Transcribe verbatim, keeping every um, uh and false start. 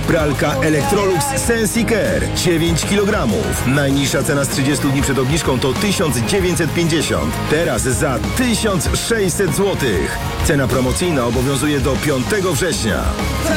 Pralka Electrolux Sensicare dziewięć kilogramów. Najniższa cena z trzydziestu dni przed obniżką to tysiąc dziewięćset pięćdziesiąt. Teraz za tysiąc sześćset złotych. Cena promocyjna obowiązuje do piątego września.